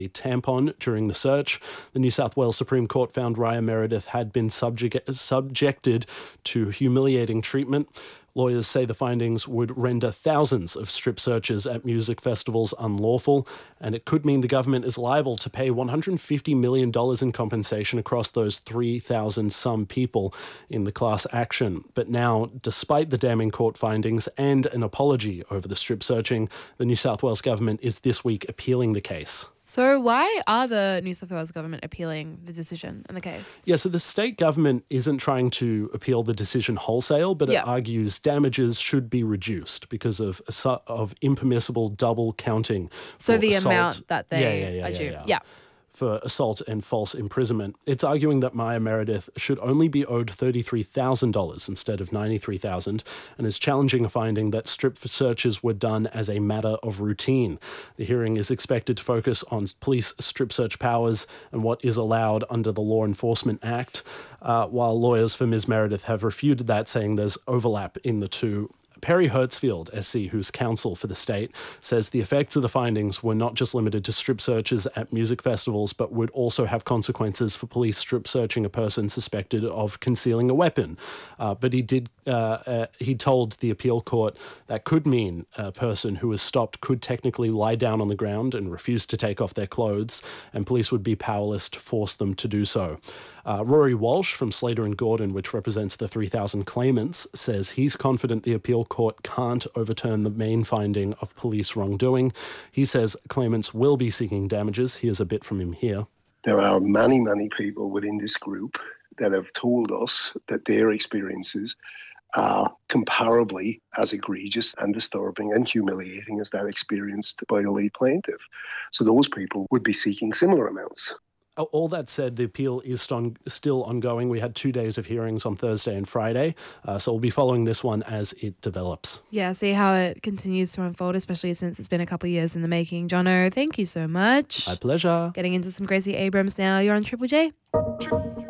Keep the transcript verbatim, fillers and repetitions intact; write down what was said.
a tampon during the search. The New South Wales Supreme Court found Raya Meredith had been subject- subjected to humiliating treatment. Lawyers say the findings would render thousands of strip searches at music festivals unlawful, and it could mean the government is liable to pay one hundred fifty million dollars in compensation across those three thousand some people in the class action. But now, despite the damning court findings and an apology over the strip searching, the New South Wales government is this week appealing the case. So why are the New South Wales government appealing the decision in the case? Yeah, so the state government isn't trying to appeal the decision wholesale, but Yeah. it argues damages should be reduced because of of impermissible double counting. So for the assault. amount that they Yeah, yeah, yeah, are due. yeah, yeah. yeah. for assault and false imprisonment. It's arguing that Maya Meredith should only be owed thirty-three thousand dollars instead of ninety-three thousand dollars, and is challenging a finding that strip searches were done as a matter of routine. The hearing is expected to focus on police strip search powers and what is allowed under the Law Enforcement Act, uh, while lawyers for Miz Meredith have refuted that, saying there's overlap in the two. Perry Hertzfield, S C, who's counsel for the state, says the effects of the findings were not just limited to strip searches at music festivals, but would also have consequences for police strip searching a person suspected of concealing a weapon. Uh, but he did. Uh, uh, he told the appeal court that could mean a person who was stopped could technically lie down on the ground and refuse to take off their clothes, and police would be powerless to force them to do so. Uh, Rory Walsh from Slater and Gordon, which represents the three thousand claimants, says he's confident the appeal court can't overturn the main finding of police wrongdoing. He says claimants will be seeking damages. Here's a bit from him here. There are many, many people within this group that have told us that their experiences are comparably as egregious and disturbing and humiliating as that experienced by the lead plaintiff. So those people would be seeking similar amounts. All that said, the appeal is st- still ongoing. We had two days of hearings on Thursday and Friday, uh, so we'll be following this one as it develops. Yeah, see how it continues to unfold, especially since it's been a couple of years in the making. Jono, thank you so much. My pleasure. Getting into some Gracie Abrams now. You're on Triple J.